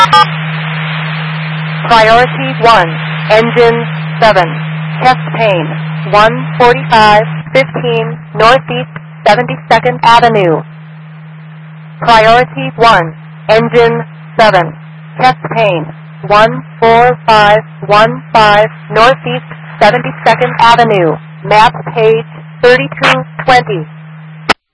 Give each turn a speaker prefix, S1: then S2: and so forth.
S1: Priority 1, Engine 7, chest pain, 14515 Northeast 72nd Avenue. Priority 1, Engine 7, chest pain, 14515 Northeast 72nd Avenue, map page 3220.